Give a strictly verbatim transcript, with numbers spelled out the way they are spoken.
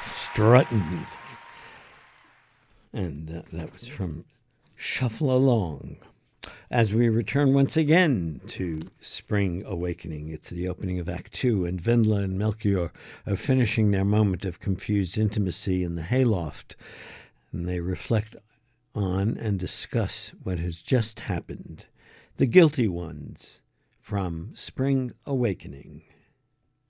Struttin'. And uh, that was from Shuffle Along. As we return once again to Spring Awakening, it's the opening of Act Two, and Wendla and Melchior are finishing their moment of confused intimacy in the hayloft, and they reflect on and discuss what has just happened. The Guilty Ones from Spring Awakening.